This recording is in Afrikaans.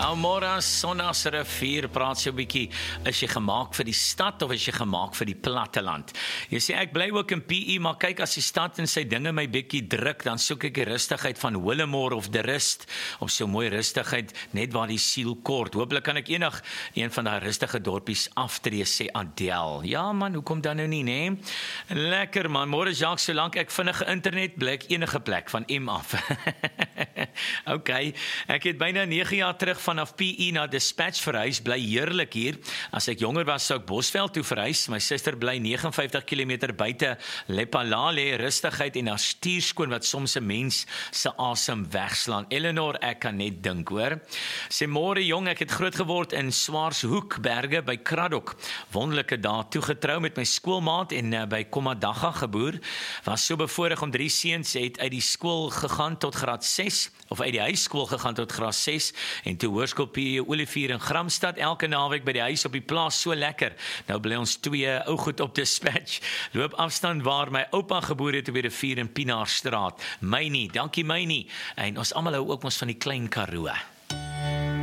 Môre Sonna's rivier, praat so 'n bietjie, is jy gemaak vir die stad of is jy gemaak vir die platteland? Jy sê ek bly ook in PE, maar kyk as die stad en sy dinge my bietjie druk, dan soek ek die rustigheid van Willemore of De Rust, of so mooi rustigheid, net waar die siel kort. Hooplik kan ek een van daai rustige dorpies aftree, sê Adele. Ja man, hoekom dan nou nie, né? Lekker man, môre Jacques, solank ek vinnige internet, bly ek enige plek van M af. OK, ek het byna 9 jaar terug vanaf PE na Dispatch verhuis, bly heerlik hier. As ek jonger was, sou ek Bosveld toe verhuis. My suster bly 59 km buite Lepalale, rustigheid en haar stuurskoon wat soms 'n mens se asem wegslaan. Eleanor, ek kan net dink, hoor. Sê môre jong, ek het groot geword in Swarshoek Berge by Kraddock. Wonderlike dae, toegetrou met my skoolmaat en by Komadaga geboer. Was so bevoorreg om 3 seuns het uit die skool gegaan tot graad 6, of uit die huisskool gegaan tot graad 6, en toe hoërskool PE Olivier in Gramstad, elke naweek by die huis op die plaas, so lekker. Nou bly ons 2 ou goed op Dispatch. Loop afstand waar my oupa geboor het op die rivier in Pienaarstraat. Mynie, dankie Mynie. En ons almal hou ook ons van die klein Karoo.